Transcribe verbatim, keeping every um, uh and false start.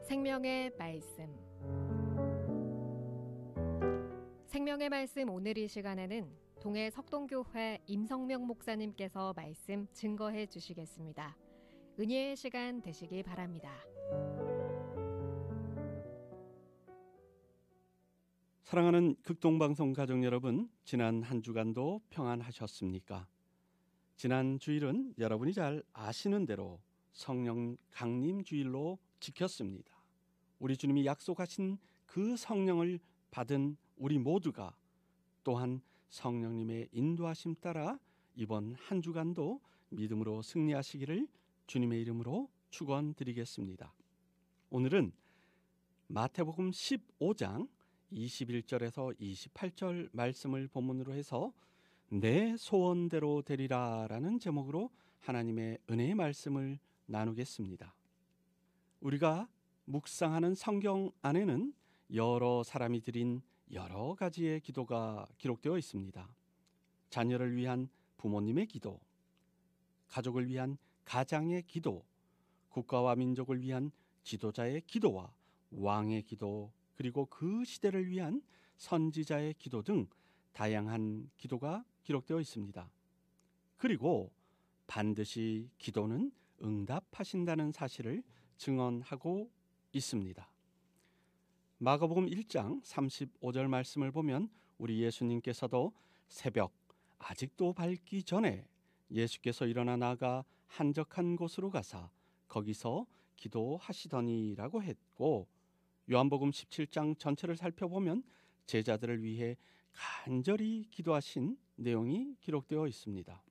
생명의 말씀. 생명의 말씀 오늘 이 시간에는 동해 석동교회 임성명 목사님께서 말씀 증거해 주시겠습니다. 은혜의 시간 되시기 바랍니다. 사랑하는 극동방송 가족 여러분, 지난 한 주간도 평안하셨습니까? 지난 주일은 여러분이 잘 아시는 대로 성령 강림 주일로 지켰습니다. 우리 주님이 약속하신 그 성령을 받은 우리 모두가 또한 성령님의 인도하심 따라 이번 한 주간도 믿음으로 승리하시기를 주님의 이름으로 축원드리겠습니다. 오늘은 마태복음 십오 장 이십일 절에서 이십팔 절 말씀을 본문으로 해서 내 소원대로 되리라 라는 제목으로 하나님의 은혜의 말씀을 나누겠습니다. 우리가 묵상하는 성경 안에는 여러 사람이 드린 여러 가지의 기도가 기록되어 있습니다. 자녀를 위한 부모님의 기도, 가족을 위한 가장의 기도, 국가와 민족을 위한 지도자의 기도와 왕의 기도, 그리고 그 시대를 위한 선지자의 기도 등 다양한 기도가 기록되어 있습니다. 그리고 반드시 기도는 응답하신다는 사실을 증언하고 있습니다. 마가복음 일 장 삼십오 절 말씀을 보면 우리 예수님께서도 새벽 아직도 밝기 전에 예수께서 일어나 나가 한적한 곳으로 가사 거기서 기도하시더니라고 했고, 요한복음 십칠 장 전체를 살펴보면 제자들을 위해 간절히 기도하신 내용이 기록되어 있습니다.